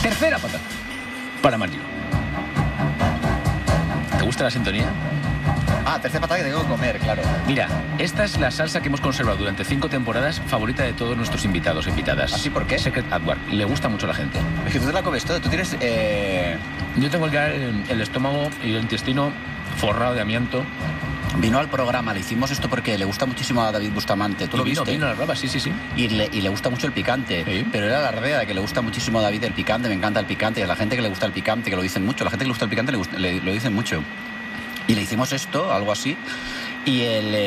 Tercera patata para Margiro. ¿Te gusta la sintonía? Tercera patata que tengo que comer, claro. Mira, esta es la salsa que hemos conservado durante 5 temporadas, favorita de todos nuestros invitados e invitadas. ¿Así por qué? Secret Adward. Le gusta mucho a la gente. Es que tú te la comes todo. Tú tienes... Yo tengo el estómago y el intestino forrado de amianto. Vino al programa, le hicimos esto porque le gusta muchísimo a David Bustamante. ¿Tú lo viste? Vino a la brava, sí. Y le gusta mucho el picante. Sí. Pero era la ardea de que le gusta muchísimo a David el picante. Me encanta el picante. Y a la gente que le gusta el picante, que lo dicen mucho. La gente que le gusta el picante lo dicen mucho. Y le hicimos esto, algo así. Y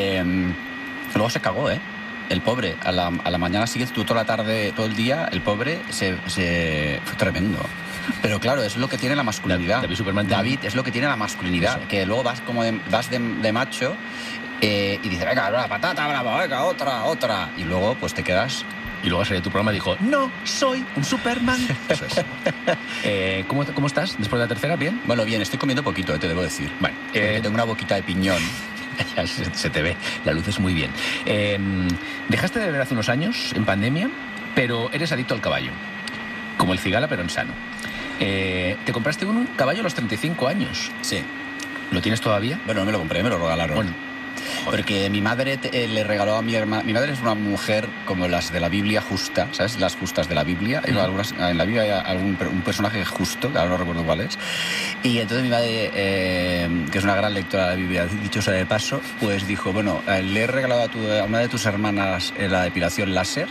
luego se cagó, ¿eh? El pobre. A la mañana siguiente, tú toda la tarde, todo el día, el pobre fue tremendo. Pero claro, es lo que tiene la masculinidad. David es lo que tiene la masculinidad. Eso. Que luego vas como de macho y dices, venga, la patata, bravo, venga, otra. Y luego pues te quedas... Y luego salió tu programa y dijo, no, soy un Superman. Eso es. ¿Cómo estás después de la tercera? ¿Bien? Bueno, bien, estoy comiendo poquito, te debo decir. Bueno, tengo una boquita de piñón. Se te ve, la luz es muy bien. Dejaste de beber hace unos años, en pandemia, pero eres adicto al caballo. Como el cigala, pero en sano. ¿Te compraste un caballo a los 35 años? Sí. ¿Lo tienes todavía? Bueno, no me lo compré, me lo regalaron. Bueno. Porque mi madre le regaló a mi hermana... Mi madre es una mujer como las de la Biblia justa, ¿sabes? Las justas de la Biblia. En la Biblia hay un personaje justo, que ahora no recuerdo cuál es. Y entonces mi madre, que es una gran lectora de la Biblia, dicho sea de paso, pues dijo, bueno, le he regalado a una de tus hermanas la depilación láser.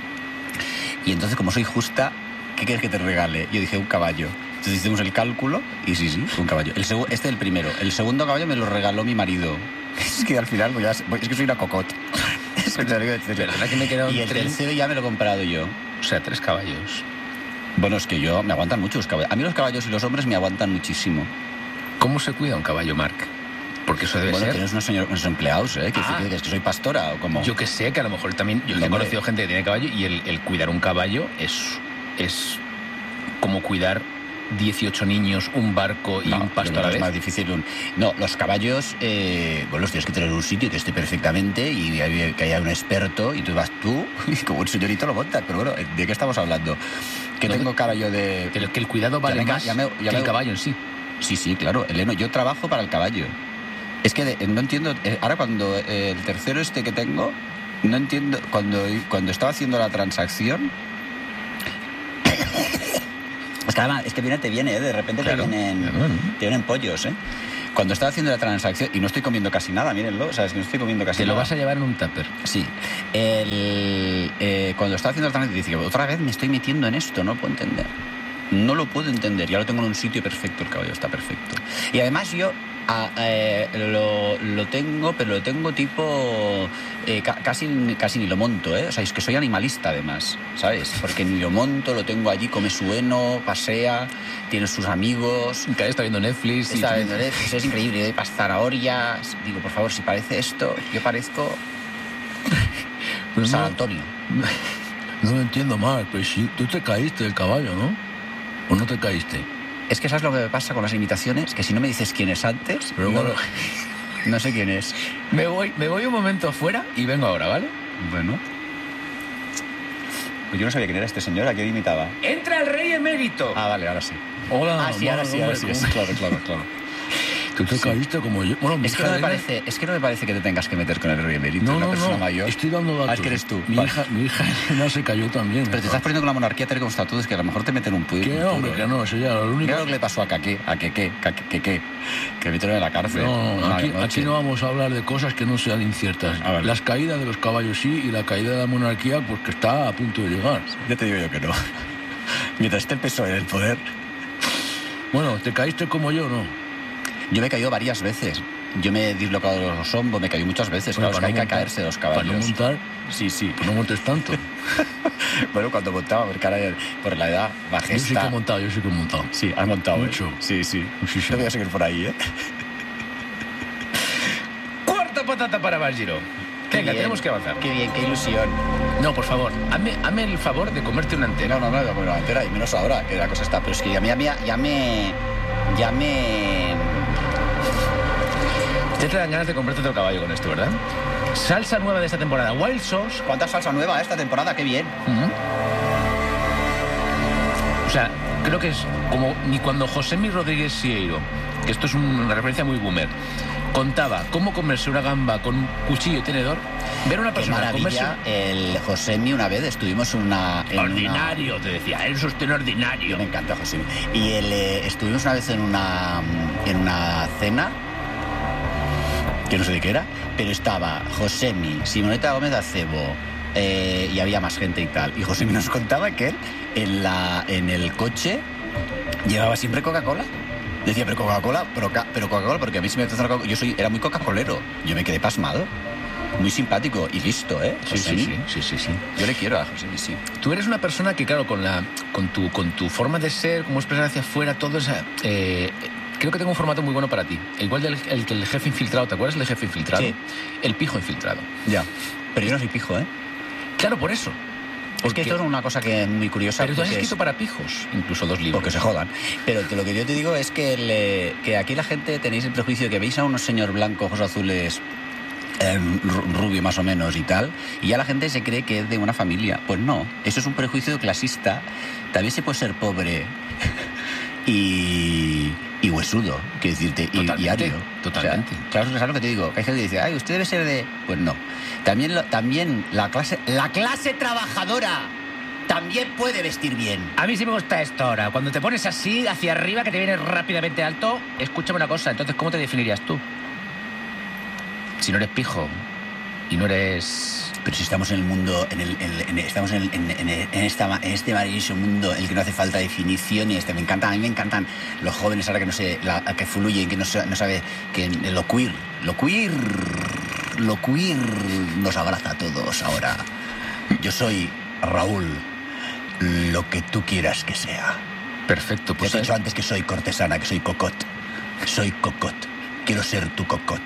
Y entonces, como soy justa, ¿qué quieres que te regale? Yo dije, un caballo. Entonces hicimos el cálculo y sí, un caballo. Este es el primero. El segundo caballo me lo regaló mi marido. Es que al final es que soy una cocotte. Es que te lo digo en serio. ¿Verdad que me quedaron Y el tercero ya me lo he comprado yo. O sea, 3 caballos. Bueno, es que me aguantan mucho los caballos. A mí los caballos y los hombres me aguantan muchísimo. ¿Cómo se cuida un caballo, Marc? Porque eso debe ser... Bueno, tienes unos empleados, ¿eh? ¿Que soy pastora o cómo? Yo que sé, que a lo mejor también... Yo he conocido gente que tiene caballo y el cuidar un caballo es como cuidar 18 niños, un barco y un pasto a la vez. Es más difícil. No, los caballos, los tienes que tener en un sitio que esté perfectamente y que haya un experto y tú vas y como un señorito lo montas. Pero bueno, ¿de qué estamos hablando? Que tengo caballo de... Que el cuidado vale más que el caballo en sí. Sí, claro. Eleno, yo trabajo para el caballo. Es que no entiendo... Ahora cuando el tercero que tengo, no entiendo... Cuando estaba haciendo la transacción... Es que te viene, de repente claro. te vienen pollos, ¿eh? Cuando estaba haciendo la transacción, y no estoy comiendo casi nada, mírenlo, ¿sabes? Que no estoy comiendo casi nada. Te lo vas a llevar en un tupper. Sí. Cuando estaba haciendo la transacción, dice, otra vez me estoy metiendo en esto, no lo puedo entender. No lo puedo entender, ya lo tengo en un sitio perfecto, el caballo está perfecto. Y además yo lo tengo, pero lo tengo tipo... casi ni lo monto, ¿eh? O sea, es que soy animalista además, ¿sabes? Porque ni lo monto, lo tengo allí, come su heno, pasea, tiene sus amigos... Está viendo Netflix. Está viendo Netflix, es increíble. Yo doy para zanahorias. Digo, por favor, si parece esto, yo parezco... Pues San Antonio. No lo entiendo más, pero si tú te caíste del caballo, ¿no? ¿O no te caíste? Es que ¿sabes lo que me pasa con las imitaciones? Que si no me dices quién es antes, pero bueno, no sé quién es. Me voy un momento fuera y vengo ahora, ¿vale? Bueno. Pues yo no sabía quién era este señor, ¿a quién imitaba? ¡Entra el rey emérito! Ah, vale, ahora sí. Hola. Ah, sí, ahora sí. Claro. Tú te caíste como yo. Bueno, es que no me parece que te tengas que meter con el rey emérito, una persona mayor. Estoy dando datos. Es que eres tú. Mi hija Elena se cayó también. Pero te estás poniendo con la monarquía tal como está todo, es que a lo mejor te meten un puño. ¿Qué, hombre? Que no, eso ya lo único... ¿Qué es lo que le pasó a Keke? Que metieron en la cárcel. No, aquí no vamos a hablar de cosas que no sean inciertas. Vale. Las caídas de los caballos sí, y la caída de la monarquía, pues que está a punto de llegar. Ya te digo yo que no. Mientras esté el PSOE en el poder... Bueno, ¿te caíste como yo, no? Yo me he caído varias veces. Yo me he dislocado los hombros, me he caído muchas veces. Bueno, claro, es que hay que caerse de los caballos. ¿Para no montar? Sí. Pues no montes tanto. Bueno, cuando montaba, porque ahora por la edad bajé. Yo sí que he montado. Sí, has montado. Mucho. Sí. No voy a seguir por ahí, ¿eh? Cuarta patata para Margiro. Venga, tenemos que avanzar. Qué bien, qué ilusión. No, por favor, hazme el favor de comerte una entera. No, voy a comer una entera, y menos ahora, que la cosa está... Pero es que ya me... Te dan ganas de comprarte otro caballo con esto, ¿verdad? Salsa nueva de esta temporada, Wild Sauce. ¿Cuánta salsa nueva esta temporada? ¡Qué bien! O sea, creo que es como ni cuando Josemi Rodríguez Sieiro, que esto es una referencia muy boomer, contaba cómo comerse una gamba con un cuchillo y tenedor, ver a una Qué persona comerse... maravilla. El Josemi, una vez estuvimos en una... Ordinario, te decía, eres usted un ordinario. Me encanta Josemi. Y estuvimos una vez en una cena, que no sé de qué era, pero estaba Josemi, Simoneta Gómez Acebo, y había más gente y tal. Y Josemi nos contaba que él en el coche llevaba siempre Coca-Cola. Decía, pero Coca-Cola, pero Coca-Cola, porque a mí se me hace la Coca-Cola. Era muy Coca-Colero. Yo me quedé pasmado. Muy simpático y listo, ¿eh? Sí. Yo le quiero a Josemi, sí. Tú eres una persona que, claro, con tu forma de ser, cómo expresar hacia afuera, todo eso... creo que tengo un formato muy bueno para ti. Igual que el jefe infiltrado, ¿te acuerdas del jefe infiltrado? Sí. El pijo infiltrado. Ya. Pero yo no soy pijo, ¿eh? Claro, por eso. Es que esto es una cosa que es muy curiosa. Pero tú has escrito para pijos, incluso 2 libros. Porque se jodan. Pero lo que yo te digo es que aquí la gente tenéis el prejuicio de que veis a unos señor blancos, ojos azules, rubio más o menos y tal, y ya la gente se cree que es de una familia. Pues no, eso es un prejuicio clasista. También se puede ser pobre y huesudo, quiero decirte, y ario. Totalmente. O sea, claro, ¿sabes lo que te digo? Hay gente que dice, ay, usted debe ser de... Pues no. También la clase trabajadora también puede vestir bien. A mí sí me gusta esto ahora. Cuando te pones así, hacia arriba, que te vienes rápidamente alto, escúchame una cosa. Entonces, ¿cómo te definirías tú? Si no eres pijo y no eres... Pero si estamos en el mundo, estamos en este maravilloso mundo en el que no hace falta definición y a mí me encantan los jóvenes ahora que no sé, que fluyen, que no sabe, que lo queer nos abraza a todos ahora. Yo soy Raúl, lo que tú quieras que sea. Perfecto, pues... Te he dicho antes que soy cortesana, que soy cocot. Soy cocot. Quiero ser tu cocot.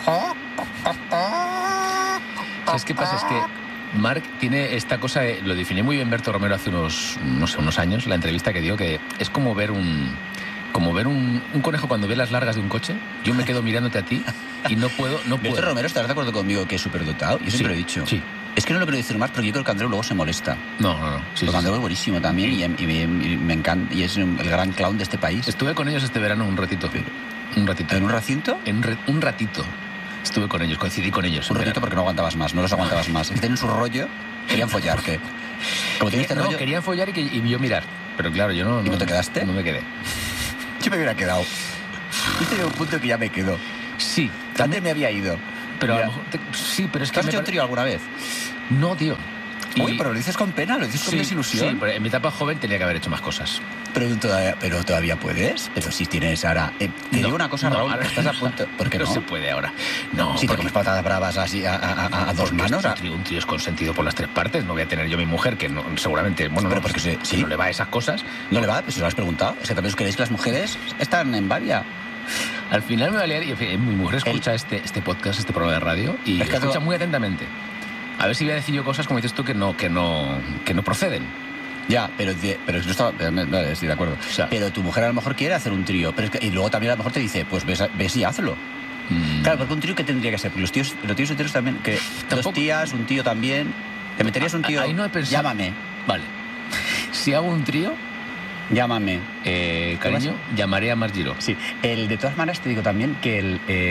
¿Sabes qué pasa? Es que Marc tiene esta cosa, lo definió muy bien Berto Romero hace unos años, la entrevista que dio, que es como ver un conejo cuando ve las largas de un coche. Yo me quedo mirándote a ti y no puedo. Berto Romero, ¿estás de acuerdo conmigo que es superdotado? Yo siempre lo he dicho. Sí. Es que no lo quiero decir más porque yo creo que Andreu luego se molesta. No. Sí, porque Andreu es buenísimo también y me encanta, y es el gran clown de este país. Estuve con ellos este verano un ratito. Un ratito. ¿En un recinto? Un ratito. Estuve con ellos, coincidí con ellos. Un ratito porque no aguantabas más, no los aguantabas más. Es que tienen su rollo, querían follarte. Como tienes este rollo... querían follar y yo mirar. Pero claro, yo no... ¿Y no te quedaste? No me quedé. Yo me hubiera quedado. Yo tenía un punto que ya me quedo. Sí. Antes me había ido. Pero a lo mejor... Sí, pero es que... ¿Has hecho un trío alguna vez? No, tío. Uy, pero lo dices con pena, lo dices con desilusión. Sí, pero en mi etapa joven tenía que haber hecho más cosas. Pero todavía puedes. Pero si tienes ahora... te digo una cosa, Raúl, ahora estás a punto... ¿Por qué no? No se puede ahora. No, si te comes patatas bravas así a dos manos... Un trío es consentido por las 3 partes. No voy a tener yo a mi mujer, que no, seguramente... Bueno, pero porque si no le va a esas cosas... No le va, pues si lo has preguntado. Es que también os creéis que las mujeres están en Bavia. Al final me va a liar y mi mujer escucha este podcast, este programa de radio, y escucha muy atentamente. A ver si voy a decir yo cosas, como dices tú, que no proceden. Ya, pero no estaba... Vale, estoy de acuerdo. O sea, pero tu mujer a lo mejor quiere hacer un trío, y luego también a lo mejor te dice, pues ves y hazlo. Claro, porque un trío, ¿qué tendría que ser? Porque los tíos enteros también, que dos tías, un tío también... ¿Te meterías un tío? Ahí no he pensado. Llámame. Vale. Si hago un trío... Llámame. Cariño, llamaré a Marc Giró. Sí. De todas maneras te digo también que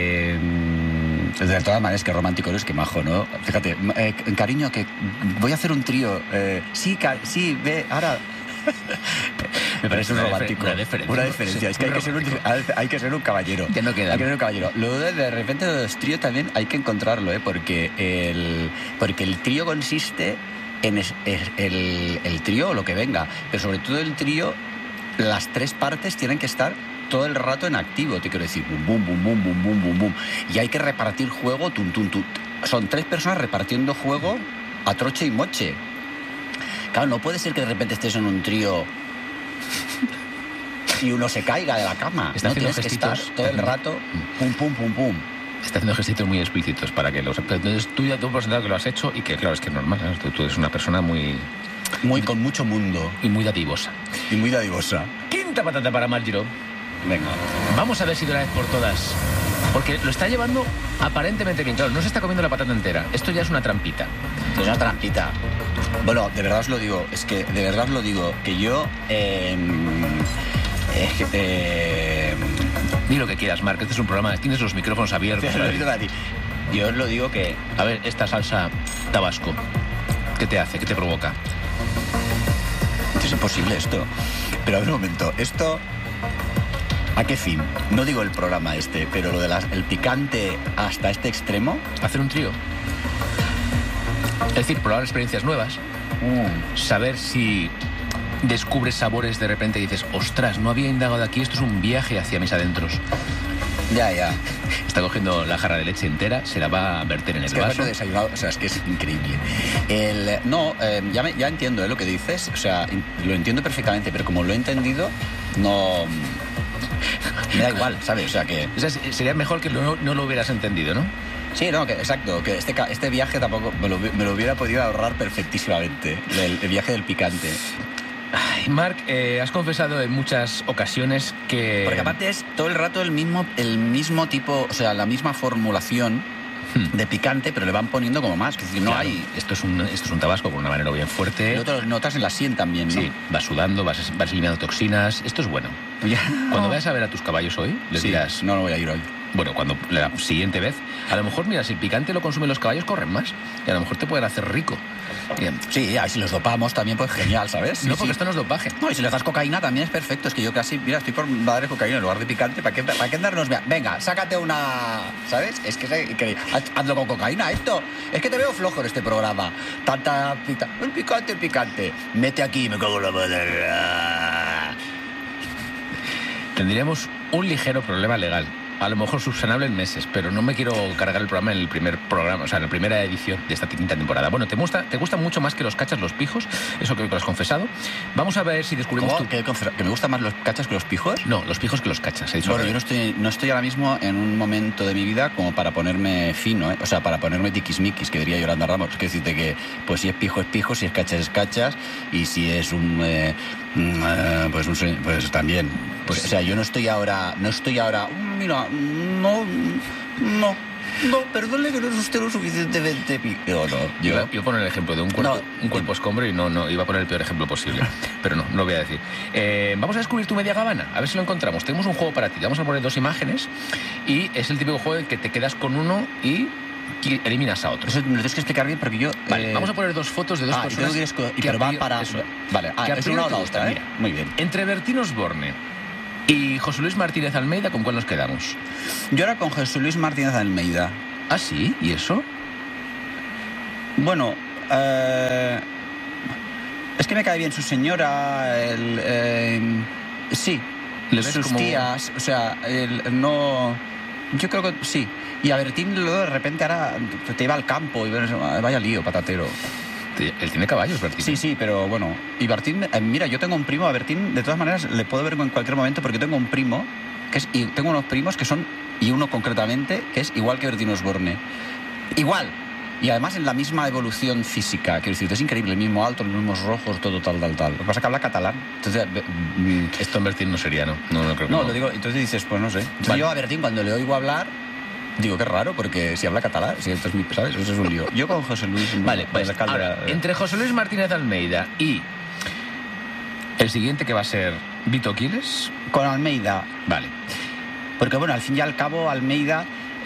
de todas maneras, que romántico eres, que majo, ¿no? Fíjate, cariño, que voy a hacer un trío. Sí, ve, ahora... Me parece un romántico. Una diferencia. Es que hay que ser un caballero. Ya no queda. Hay que ser un caballero. Luego, de repente, los tríos también hay que encontrarlo, ¿eh? Porque el trío consiste en el trío o lo que venga. Pero sobre todo el trío, las 3 partes tienen que estar todo el rato en activo, te quiero decir, bum, bum, bum, bum, bum, bum, bum. Y hay que repartir juego, tum, tum, tum. Son 3 personas repartiendo juego a troche y moche. Claro, no puede ser que de repente estés en un trío y uno se caiga de la cama. Está haciendo gestitos. Que estar todo el rato, pum, pum, pum, pum. Está haciendo gestitos muy explícitos para que los... Entonces tú ya tú por sentado que lo has hecho y que, claro, es que es normal. Tú eres una persona con mucho mundo. Y muy dadivosa. Quinta patata para Marc Giró. Venga. Vamos a ver si de una vez por todas... Porque lo está llevando aparentemente bien. Claro, no se está comiendo la patata entera. Esto ya es una trampita. Es una trampita. Bueno, de verdad os lo digo, es que de verdad os lo digo, que yo... Di lo que quieras, Marc, este es un programa, tienes los micrófonos abiertos. Yo os lo digo que... A ver, esta salsa tabasco, ¿qué te hace? ¿Qué te provoca? Es imposible esto. Pero a ver un momento, esto... ¿A qué fin? No digo el programa este, pero lo de el picante hasta este extremo... Hacer un trío. Es decir, probar experiencias nuevas. Saber si descubres sabores de repente y dices, ostras, no había indagado aquí, esto es un viaje hacia mis adentros. Ya. Está cogiendo la jarra de leche entera, se la va a verter en el que vaso. Desayunado, o sea, es que es increíble. Ya entiendo lo que dices, o sea, lo entiendo perfectamente, pero como lo he entendido, no... Me da igual, ¿sabes? O sea, que... O sea, sería mejor que no lo hubieras entendido, ¿no? Sí, no, que exacto, que este viaje tampoco me lo hubiera podido ahorrar perfectísimamente, el viaje del picante. Ay, Marc, has confesado en muchas ocasiones que... Porque aparte es todo el rato el mismo tipo, o sea, la misma formulación de picante, pero le van poniendo como más. Es decir, no hay... Esto es un tabasco con una manera bien fuerte. Y lo notas en la sien también, ¿no? Sí, vas sudando, vas eliminando toxinas. Esto es bueno. Cuando vayas a ver a tus caballos hoy, les dirás... No voy a ir hoy. Bueno, cuando la siguiente vez, a lo mejor, mira, si el picante lo consumen los caballos, corren más. Y a lo mejor te pueden hacer rico. Bien. Sí, y si los dopamos también, pues genial, ¿sabes? No, porque esto no es dopaje. No, y si les das cocaína también es perfecto. Es que yo casi, mira, estoy por darle cocaína en lugar de picante. ¿Para qué darnos? Venga, sácate una... ¿Sabes? Es que hazlo con cocaína esto. Es que te veo flojo en este programa. Tanta... El picante. Mete aquí, me cago en la madre. Tendríamos un ligero problema legal. A lo mejor subsanable en meses, pero no me quiero cargar el programa en el primer programa, o sea, en la primera edición de esta quinta temporada. Bueno, ¿te gustan mucho más que los cachas los pijos? Eso que lo has confesado. Vamos a ver si descubrimos... ¿Cómo? ¿Que me gustan más los cachas que los pijos? No, los pijos que los cachas. Bueno, yo no estoy ahora mismo en un momento de mi vida como para ponerme fino, ¿eh? O sea, para ponerme tiquismiquis, que diría Yolanda Ramos. Es decirte que, pues si es pijo, si es cachas, y si es pues también. Pues, o sea, yo no estoy ahora, mira, no, perdone que no es usted lo suficientemente pijo. No, yo pongo el ejemplo de un cuerpo escombro y no, iba a poner el peor ejemplo posible. Pero no lo voy a decir. Vamos a descubrir tu media gabana, a ver si lo encontramos. Tenemos un juego para ti, vamos a poner 2 imágenes y es el típico juego en que te quedas con uno y eliminas a otro. Eso me lo tienes que explicar bien porque yo... Vale, vamos a poner 2 fotos de 2 personas pero van para... Eso. Vale, es una o la otra, ¿eh? Mira, muy bien. Entre Bertín Osborne y José Luis Martínez Almeida, ¿con cuál nos quedamos? Yo ahora con José Luis Martínez Almeida. ¿Ah, sí? ¿Y eso? Bueno, es que me cae bien su señora, sí, sus tías, o sea, yo creo que sí. Y a Bertín luego de repente ahora te iba al campo y vaya lío, patatero. Él tiene caballos, Bertín. Sí, pero bueno. Y Bertín, mira, yo tengo un primo, a Bertín, de todas maneras, le puedo ver en cualquier momento porque tengo un primo, y tengo unos primos que son, y uno concretamente, que es igual que Bertín Osborne. Igual. Y además en la misma evolución física. Quiero decir, es increíble, el mismo alto, los mismos rojos, todo tal. Lo que pasa es que habla catalán. Entonces, esto en Bertín no sería, ¿no? No creo que no. Lo digo, entonces dices, pues no sé. Entonces vale. Yo a Bertín, cuando le oigo hablar, digo, qué raro, porque si habla catalán, si esto es mi, ¿sabes? Eso es un lío. Yo con José Luis... Vale, pues ahora, entre José Luis Martínez Almeida y el siguiente, que va a ser Vito Quiles. Con Almeida. Vale. Porque, bueno, al fin y al cabo, Almeida...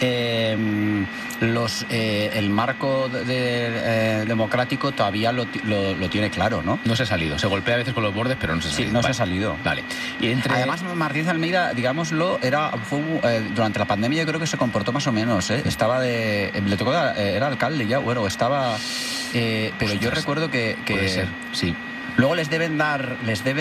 el marco democrático todavía lo tiene claro, ¿no? No se ha salido. Se golpea a veces con los bordes, pero no se ha salido. Sí, no se ha salido. Vale. Y además, Martínez Almeida, digámoslo, durante la pandemia yo creo que se comportó más o menos, ¿eh? Le tocó, era alcalde ya, bueno, estaba... pero ostras, yo recuerdo que... Puede ser, sí. Luego les deben dar,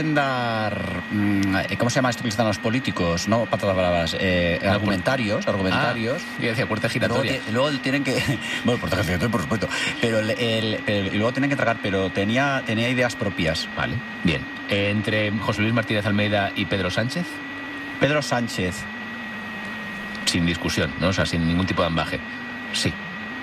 ¿cómo se llama esto que les dan a los políticos? No, patatas bravas, argumentarios. Yo decía puerta giratoria. Luego tienen que, bueno, puerta giratoria por supuesto, pero y luego tienen que tragar, pero tenía ideas propias. Vale, bien. Entre José Luis Martínez Almeida y Pedro Sánchez. Pedro Sánchez. Sin discusión, ¿no? O sea, sin ningún tipo de ambaje. Sí.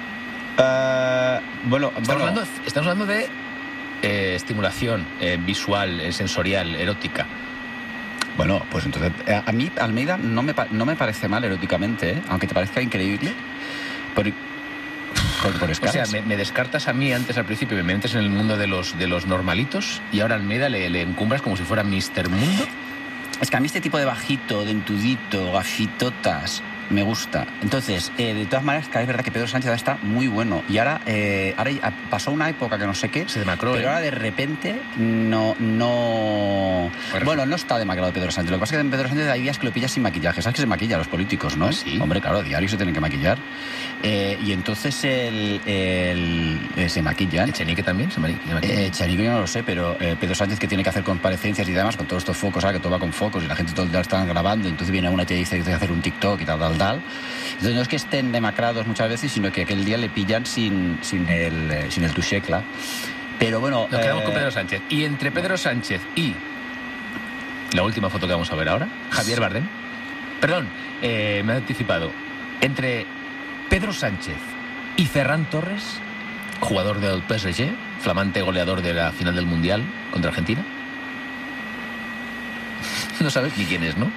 Estamos hablando de estimulación visual, sensorial, erótica. Bueno, pues entonces a mí Almeida no me parece mal eróticamente, ¿eh? Aunque te parezca increíble. por O sea, escalas. me descartas a mí antes al principio, me metes en el mundo de los normalitos y ahora a Almeida le encumbras como si fuera Mr. Mundo. Es que a mí este tipo de bajito, de entudito, gafitotas, me gusta. Entonces, de todas maneras, es verdad que Pedro Sánchez está muy bueno. Y ahora pasó una época que no sé qué, Se demacró, pero ahora de repente no... Bueno, no está demacrado Pedro Sánchez. Lo que pasa es que en Pedro Sánchez hay días que lo pillas sin maquillaje. ¿Sabes que se maquilla a los políticos, no? ¿Ah, sí? Hombre, claro, a diario se tienen que maquillar. Y entonces se maquillan. Echenique también se maquilla. Charico yo no lo sé, pero Pedro Sánchez, que tiene que hacer comparecencias y demás con todos estos focos, ahora que todo va con focos y la gente todo el día están grabando, entonces viene una y te dice que tiene que hacer un TikTok y tal. Entonces no es que estén demacrados muchas veces, sino que aquel día le pillan sin el touché, claro. Pero bueno... Nos quedamos con Pedro Sánchez. Y entre Pedro Sánchez y la última foto que vamos a ver ahora, Javier Bardem. Perdón, me he anticipado. Entre Pedro Sánchez y Ferran Torres, jugador del PSG, flamante goleador de la final del Mundial contra Argentina. No sabes ni quién es, ¿no?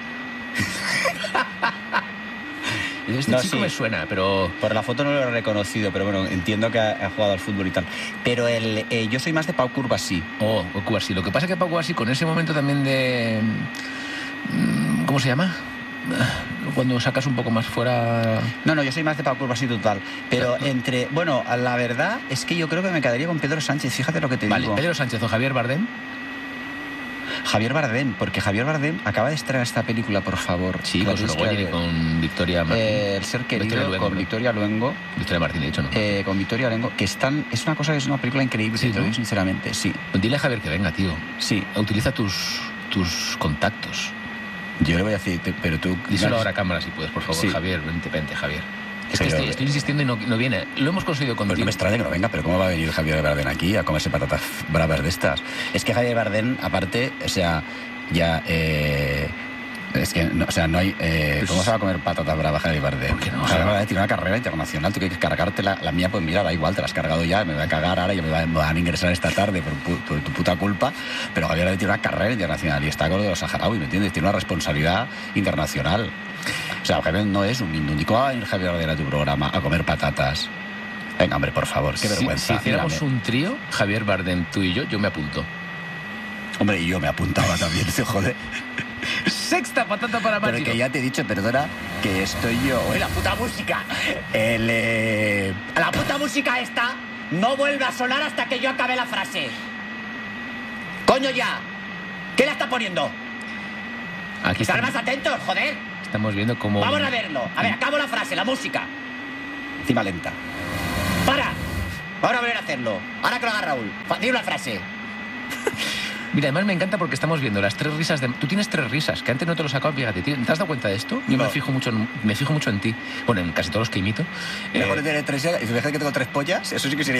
Este No, chico sí. me suena, pero... Por la foto no lo he reconocido, pero bueno, entiendo que ha jugado al fútbol y tal. Pero yo soy más de Pau Cubarsí. Oh, Cubarsí. Lo que pasa es que Pau Cubarsí, con ese momento también de... ¿Cómo se llama? Cuando sacas un poco más fuera... No, yo soy más de Pau Cubarsí total. Pero bueno, la verdad es que yo creo que me quedaría con Pedro Sánchez. Fíjate lo que te Vale, digo. Pedro Sánchez o Javier Bardem. Javier Bardem, porque Javier Bardem acaba de estrenar esta película, por favor. Sí, La con tienes Sorogoyen que y ver. con Victoria Martín. El ser querido, Victoria Luengo, con ¿no? Victoria Luengo. Victoria Martín, he dicho, ¿no? Con Victoria Luengo, que es una cosa que es una película increíble, Sí, te lo ¿no? digo sinceramente, sí. Pues dile a Javier que venga, tío. Sí, Utiliza tus contactos. yo le voy a decir, pero tú... Díselo ahora a cámara si puedes, por favor, Sí. Javier. Vente, Javier. Es que Pero- estoy insistiendo y no viene. Lo hemos conseguido Pues no contigo. me extraña que no venga, pero ¿cómo va a venir Javier Bardem aquí a comerse patatas bravas de estas? Es que Javier Bardem, aparte, o sea, ya... es que, no, o sea, no hay... ¿Cómo se va a comer patatas bravas Javier Bardem? ¿Por qué no? Javier Bardem tiene una carrera internacional, tú quieres cargarte la mía, pues mira, da igual, te la has cargado ya, me voy a cagar ahora y me van a ingresar esta tarde por tu puta culpa, pero Javier Bardem tiene una carrera internacional y está con lo de los saharauis, ¿me entiendes? Tiene una responsabilidad internacional. O sea, Javier no es un mindundi. ¿Cómo va a venir Javier Bardem a tu programa a comer patatas? Venga, hombre, por favor, qué vergüenza. Si hiciéramos Mírame. un trío, Javier Bardem, tú y yo me apunto. Hombre, y yo me apuntaba también, se jode. Sexta patata para Pero Mágico. que ya te he dicho, perdona, que estoy yo... ¡Oye, la puta música! La puta música esta no vuelve a sonar hasta que yo acabe la frase. ¡Coño ya! ¿Qué la está poniendo? Aquí ¡Estar estamos, más atentos, joder! estamos viendo cómo... Vamos a verlo. A ver, acabo la frase, la música. Encima lenta. ¡Para! Ahora volver a hacerlo. Ahora que lo haga Raúl. Dime una frase. Mira, además me encanta porque estamos viendo las 3 risas de... Tú tienes 3 risas, que antes no te lo sacaba, fíjate. ¿Te has dado cuenta de esto? Yo No. me fijo mucho en ti. Bueno, en casi todos los que imito. Mejor tener 3 y fíjate que tengo 3 pollas. Eso sí que sería...